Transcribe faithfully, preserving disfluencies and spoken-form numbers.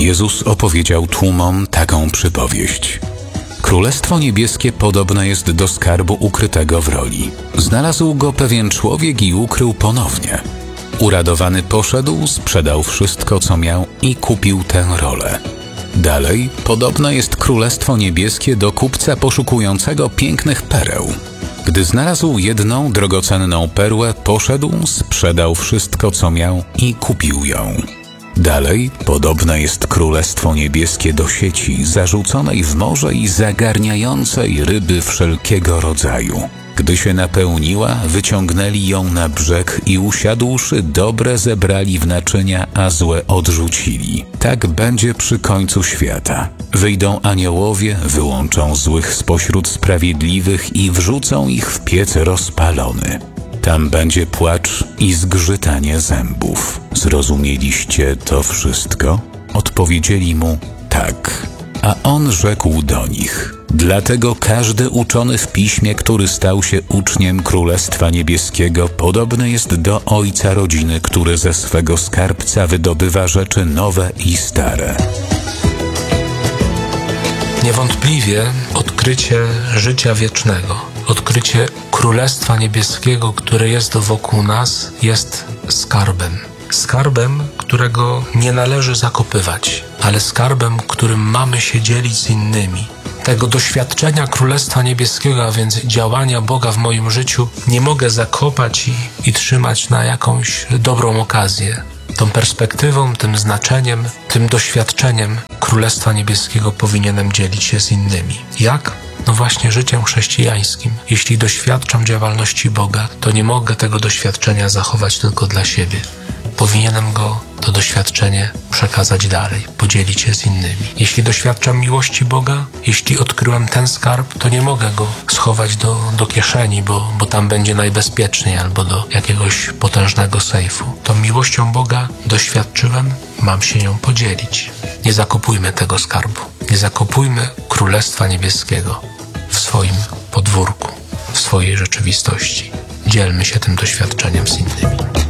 Jezus opowiedział tłumom taką przypowieść. Królestwo niebieskie podobne jest do skarbu ukrytego w roli. Znalazł go pewien człowiek i ukrył ponownie. Uradowany poszedł, sprzedał wszystko, co miał i kupił tę rolę. Dalej, podobne jest Królestwo niebieskie do kupca poszukującego pięknych pereł. Gdy znalazł jedną drogocenną perłę, poszedł, sprzedał wszystko, co miał i kupił ją. Dalej, podobne jest Królestwo niebieskie do sieci zarzuconej w morze i zagarniającej ryby wszelkiego rodzaju. Gdy się napełniła, wyciągnęli ją na brzeg i usiadłszy, dobre zebrali w naczynia, a złe odrzucili. Tak będzie przy końcu świata. Wyjdą aniołowie, wyłączą złych spośród sprawiedliwych i wrzucą ich w piec rozpalony. Tam będzie płacz i zgrzytanie zębów. Zrozumieliście to wszystko? Odpowiedzieli mu tak. A on rzekł do nich: dlatego każdy uczony w piśmie, który stał się uczniem Królestwa Niebieskiego, podobny jest do ojca rodziny, który ze swego skarbca wydobywa rzeczy nowe i stare. Niewątpliwie odkrycie życia wiecznego, odkrycie Królestwa Niebieskiego, które jest wokół nas, jest skarbem. Skarbem, którego nie należy zakopywać, ale skarbem, którym mamy się dzielić z innymi. Tego doświadczenia Królestwa Niebieskiego, a więc działania Boga w moim życiu, nie mogę zakopać i, i trzymać na jakąś dobrą okazję. Tą perspektywą, tym znaczeniem, tym doświadczeniem Królestwa Niebieskiego powinienem dzielić się z innymi. Jak? No właśnie życiem chrześcijańskim. Jeśli doświadczam działalności Boga, to nie mogę tego doświadczenia zachować tylko dla siebie. Powinienem go, to doświadczenie, przekazać dalej, podzielić się z innymi. Jeśli doświadczam miłości Boga, jeśli odkryłem ten skarb, to nie mogę go schować do, do kieszeni, bo, bo tam będzie najbezpieczniej, albo do jakiegoś potężnego sejfu. Tą miłością Boga doświadczyłem, mam się nią podzielić. Nie zakopujmy tego skarbu. Nie zakopujmy Królestwa Niebieskiego w swoim podwórku, w swojej rzeczywistości. Dzielmy się tym doświadczeniem z innymi.